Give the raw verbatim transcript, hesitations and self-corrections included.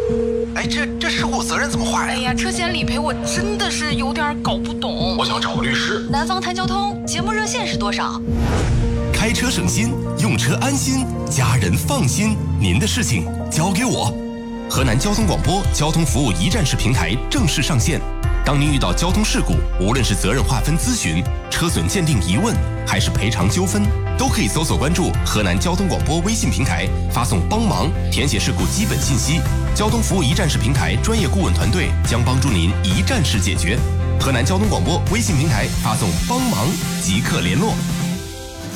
哎，这这事故责任怎么划呀？ 哎呀，车险理赔我真的是有点搞不懂。 我想找个律师。 南方谈交通节目热线是多少？ 开车省心，用车安心，家人放心。您的事情交给我。河南交通广播交通服务一站式平台正式上线。当您遇到交通事故，无论是责任划分咨询、车损鉴定疑问，还是赔偿纠纷，都可以搜索关注河南交通广播微信平台，发送帮忙，填写事故基本信息。交通服务一站式平台专业顾问团队将帮助您一站式解决。河南交通广播微信平台发送帮忙即刻联络。